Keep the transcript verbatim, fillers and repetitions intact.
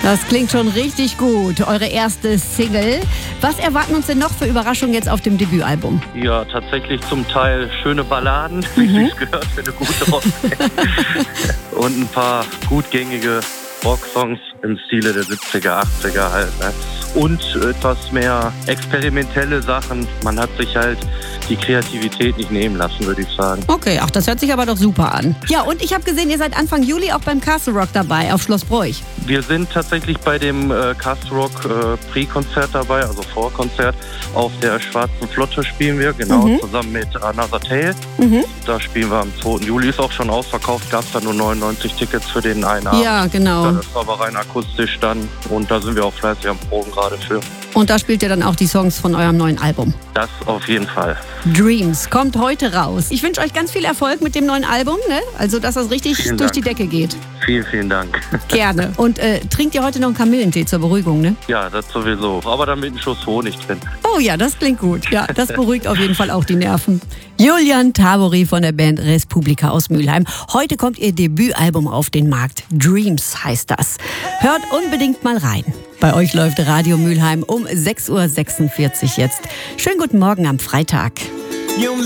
Das klingt schon richtig gut. Eure erste Single. Was erwarten uns denn noch für Überraschungen jetzt auf dem Debütalbum? Ja, tatsächlich zum Teil schöne Balladen, wie Mhm. es gehört für eine gute Rockband. Und ein paar gutgängige Rocksongs im Stile der siebziger, achtziger halt. Ne? Und etwas mehr experimentelle Sachen. Man hat sich halt die Kreativität nicht nehmen lassen, würde ich sagen. Okay, ach, das hört sich aber doch super an. Ja, und ich habe gesehen, ihr seid Anfang Juli auch beim Castle Rock dabei auf Schloss Broich. Wir sind tatsächlich bei dem äh, Castle Rock äh, Pre-Konzert dabei, also Vorkonzert. Auf der Schwarzen Flotte spielen wir, genau, Mhm. zusammen mit Another Tale. Mhm. Da spielen wir am zweiten Juli, ist auch schon ausverkauft, gab es da nur neunundneunzig Tickets für den einen Abend. Ja, genau. Ja, das war aber rein akustisch dann und da sind wir auch fleißig am Proben gerade für. Und da spielt ihr dann auch die Songs von eurem neuen Album. Das auf jeden Fall. Dreams kommt heute raus. Ich wünsche euch ganz viel Erfolg mit dem neuen Album, ne? Also, dass das richtig Vielen durch Dank. die Decke geht. Vielen, vielen Dank. Gerne. Und äh, trinkt ihr heute noch einen Kamillentee zur Beruhigung, ne? Ja, das sowieso. Aber da mit einem Schuss Honig drin. Oh ja, das klingt gut. Ja, das beruhigt auf jeden Fall auch die Nerven. Julian Tabori von der Band Respublika aus Mülheim. Heute kommt ihr Debütalbum auf den Markt. Dreams heißt das. Hört unbedingt mal rein. Bei euch läuft Radio Mülheim um sechs Uhr sechsundvierzig jetzt. Schönen guten Morgen am Freitag.